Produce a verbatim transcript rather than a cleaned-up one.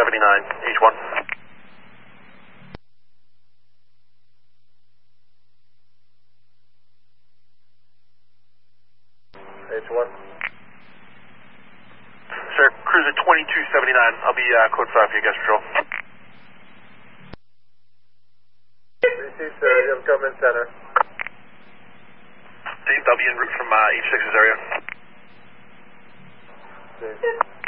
seventy-nine, H one. H one. Sir, cruiser twenty-two seventy-nine. I'll be uh, code five for your guest patrol. Receive, sir. You have come in center. Dave, I'll be en route from uh, H six's area. Okay.